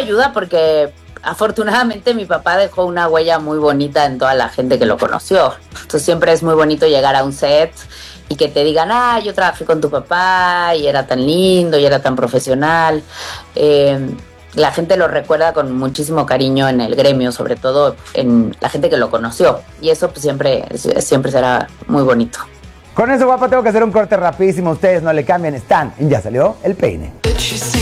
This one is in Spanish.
ayuda porque afortunadamente mi papá dejó una huella muy bonita en toda la gente que lo conoció. Entonces siempre es muy bonito llegar a un set y que te digan, yo trabajé con tu papá y era tan lindo y era tan profesional. La gente lo recuerda con muchísimo cariño en el gremio, sobre todo en la gente que lo conoció. Y eso pues siempre será muy bonito. Con eso, guapa, tengo que hacer un corte rapidísimo. Ustedes no le cambien, están en Ya Salió el Peine.